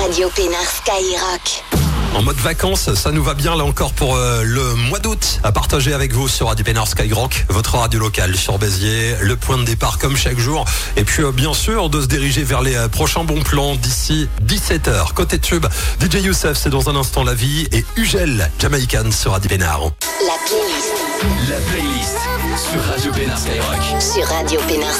Radio Pénard Skyrock. En mode vacances, ça nous va bien là encore pour le mois d'août à partager avec vous sur Radio Pénard Skyrock, votre radio locale sur Béziers, le point de départ comme chaque jour. Et puis bien sûr de se diriger vers les prochains bons plans d'ici 17h. Côté tube, DJ Youssef, c'est dans un instant la vie et Ugel, Jamaican sur Radio Pénard. La playlist sur Radio Pénard Skyrock. sur Radio Pénard